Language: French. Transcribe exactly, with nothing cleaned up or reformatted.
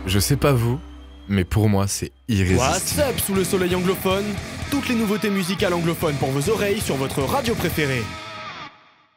Je sais pas vous, mais pour moi c'est irrésistible. What's up sous le soleil anglophone? Toutes les nouveautés musicales anglophones pour vos oreilles sur votre radio préférée.